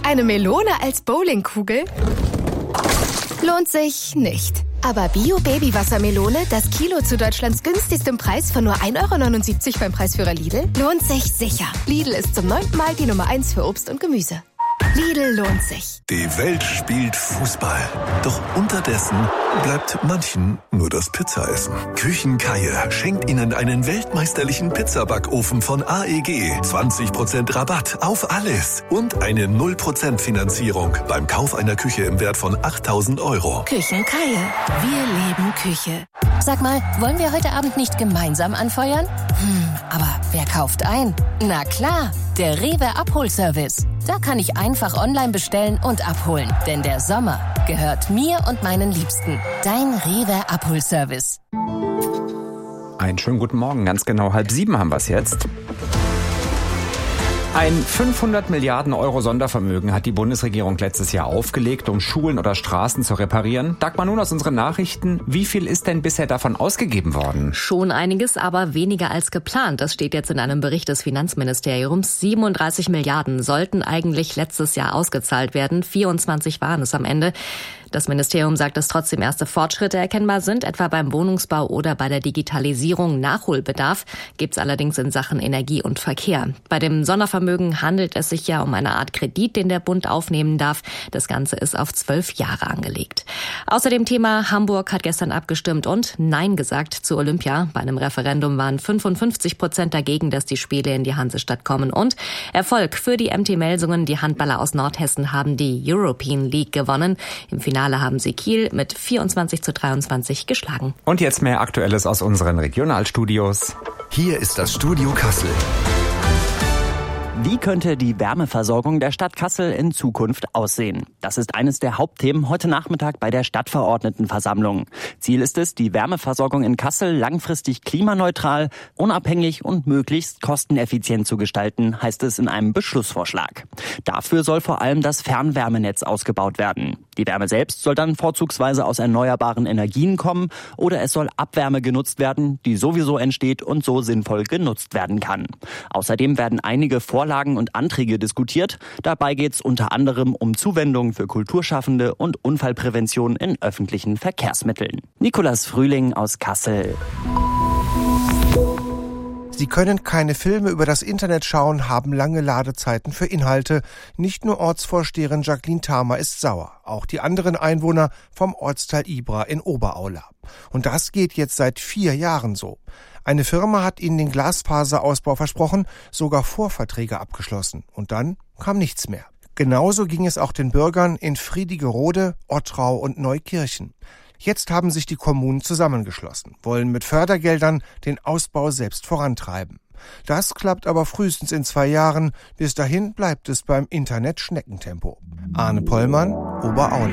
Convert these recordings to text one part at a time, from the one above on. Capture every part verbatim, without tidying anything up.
Eine Melone als Bowlingkugel? Lohnt sich nicht. Aber Bio-Baby-Wassermelone, das Kilo zu Deutschlands günstigstem Preis von nur ein Euro neunundsiebzig beim Preisführer Lidl, lohnt sich sicher. Lidl ist zum neunten Mal die Nummer eins für Obst und Gemüse. Lidl lohnt sich. Die Welt spielt Fußball. Doch unterdessen bleibt manchen nur das Pizzaessen. Küchenkeier schenkt Ihnen einen weltmeisterlichen Pizzabackofen von A E G. zwanzig Prozent Rabatt auf alles. Und eine null Prozent Finanzierung beim Kauf einer Küche im Wert von achttausend Euro. Küchenkeier. Wir leben Küche. Sag mal, wollen wir heute Abend nicht gemeinsam anfeuern? Hm, aber wer kauft ein? Na klar, der Rewe Abholservice. Da kann ich einfach online bestellen und abholen. Denn der Sommer gehört mir und meinen Liebsten. Dein Rewe Abholservice. Einen schönen guten Morgen. Ganz genau halb sieben haben wir es jetzt. Ein fünfhundert Milliarden Euro Sondervermögen hat die Bundesregierung letztes Jahr aufgelegt, um Schulen oder Straßen zu reparieren. Dagmar, nun aus unseren Nachrichten. Wie viel ist denn bisher davon ausgegeben worden? Schon einiges, aber weniger als geplant. Das steht jetzt in einem Bericht des Finanzministeriums. siebenunddreißig Milliarden sollten eigentlich letztes Jahr ausgezahlt werden. vierundzwanzig waren es am Ende. Das Ministerium sagt, dass trotzdem erste Fortschritte erkennbar sind, etwa beim Wohnungsbau oder bei der Digitalisierung. Nachholbedarf gibt's allerdings in Sachen Energie und Verkehr. Bei dem Sondervermögen handelt es sich ja um eine Art Kredit, den der Bund aufnehmen darf. Das Ganze ist auf zwölf Jahre angelegt. Außerdem Thema Hamburg hat gestern abgestimmt und Nein gesagt zu Olympia. Bei einem Referendum waren fünfundfünfzig Prozent dagegen, dass die Spiele in die Hansestadt kommen. Und Erfolg für die M T Melsungen. Die Handballer aus Nordhessen haben die European League gewonnen. Im Finale haben sie Kiel mit vierundzwanzig zu dreiundzwanzig geschlagen. Und jetzt mehr Aktuelles aus unseren Regionalstudios. Hier ist das Studio Kassel. Wie könnte die Wärmeversorgung der Stadt Kassel in Zukunft aussehen? Das ist eines der Hauptthemen heute Nachmittag bei der Stadtverordnetenversammlung. Ziel ist es, die Wärmeversorgung in Kassel langfristig klimaneutral, unabhängig und möglichst kosteneffizient zu gestalten, heißt es in einem Beschlussvorschlag. Dafür soll vor allem das Fernwärmenetz ausgebaut werden. Die Wärme selbst soll dann vorzugsweise aus erneuerbaren Energien kommen oder es soll Abwärme genutzt werden, die sowieso entsteht und so sinnvoll genutzt werden kann. Außerdem werden einige Vorlagen und Anträge diskutiert. Dabei geht es unter anderem um Zuwendungen für Kulturschaffende und Unfallprävention in öffentlichen Verkehrsmitteln. Nicolas Frühling aus Kassel. Sie können keine Filme über das Internet schauen, haben lange Ladezeiten für Inhalte. Nicht nur Ortsvorsteherin Jacqueline Thamer ist sauer, auch die anderen Einwohner vom Ortsteil Ibra in Oberaula. Und das geht jetzt seit vier Jahren so. Eine Firma hat ihnen den Glasfaserausbau versprochen, sogar Vorverträge abgeschlossen. Und dann kam nichts mehr. Genauso ging es auch den Bürgern in Friedigerode, Ottrau und Neukirchen. Jetzt haben sich die Kommunen zusammengeschlossen, wollen mit Fördergeldern den Ausbau selbst vorantreiben. Das klappt aber frühestens in zwei Jahren. Bis dahin bleibt es beim Internet-Schneckentempo. Arne Pollmann, Oberaula.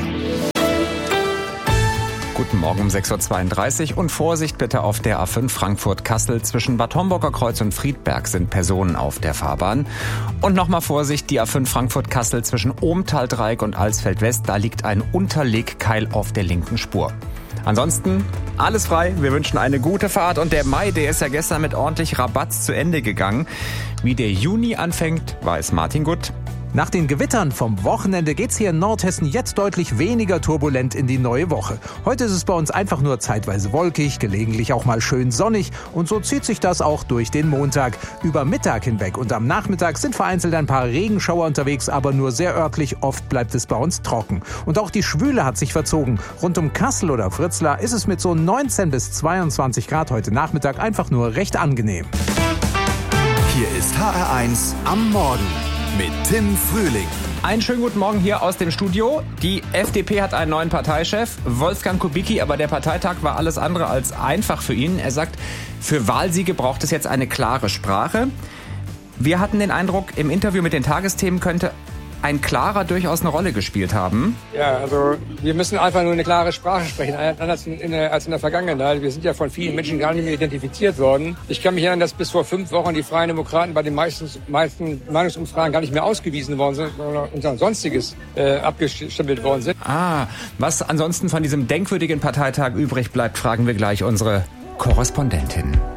Guten Morgen um sechs Uhr zweiunddreißig und Vorsicht bitte auf der A fünf Frankfurt-Kassel. Zwischen Bad Homburger Kreuz und Friedberg sind Personen auf der Fahrbahn. Und nochmal Vorsicht, die A fünf Frankfurt-Kassel zwischen Ohmtal-Dreieck und Alsfeld-West. Da liegt ein Unterlegkeil auf der linken Spur. Ansonsten alles frei. Wir wünschen eine gute Fahrt. Und der Mai, der ist ja gestern mit ordentlich Rabatz zu Ende gegangen. Wie der Juni anfängt, weiß Martin Gutt. Nach den Gewittern vom Wochenende geht's hier in Nordhessen jetzt deutlich weniger turbulent in die neue Woche. Heute ist es bei uns einfach nur zeitweise wolkig, gelegentlich auch mal schön sonnig und so zieht sich das auch durch den Montag. Über Mittag hinweg und am Nachmittag sind vereinzelt ein paar Regenschauer unterwegs, aber nur sehr örtlich. Oft bleibt es bei uns trocken. Und auch die Schwüle hat sich verzogen. Rund um Kassel oder Fritzlar ist es mit so neunzehn bis zweiundzwanzig Grad heute Nachmittag einfach nur recht angenehm. Hier ist H R eins am Morgen mit Tim Frühling. Einen schönen guten Morgen hier aus dem Studio. Die F D P hat einen neuen Parteichef, Wolfgang Kubicki, aber der Parteitag war alles andere als einfach für ihn. Er sagt, für Wahlsiege braucht es jetzt eine klare Sprache. Wir hatten den Eindruck, im Interview mit den Tagesthemen könnte ein klarer durchaus eine Rolle gespielt haben. Ja, also wir müssen einfach nur eine klare Sprache sprechen, anders in, in der, als in der Vergangenheit. Wir sind ja von vielen Menschen gar nicht mehr identifiziert worden. Ich kann mich erinnern, dass bis vor fünf Wochen die Freien Demokraten bei den meisten, meisten Meinungsumfragen gar nicht mehr ausgewiesen worden sind, sondern unser Sonstiges äh, abgestempelt worden sind. Ah, was ansonsten von diesem denkwürdigen Parteitag übrig bleibt, fragen wir gleich unsere Korrespondentin.